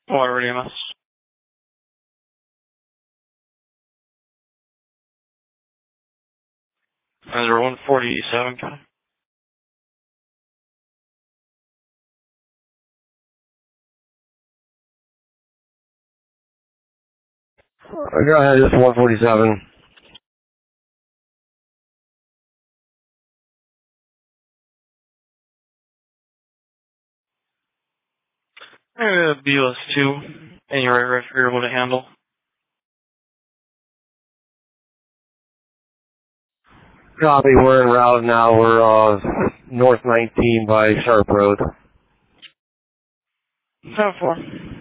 Water EMS. Under 147, County. Go ahead, just 147. BLS 2. Any right ref you're able to handle. Copy, we're en route now. We're north 19 by Sharp Road. 10-4.